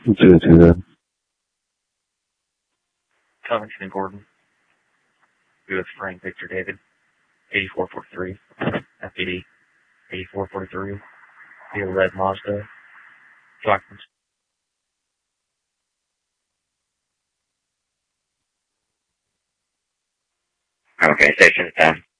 Good. Covington and Gordon. U.S. Frank Victor David. 8443. FPD. 8443. Via Red Mazda. Documents. Okay, station 10.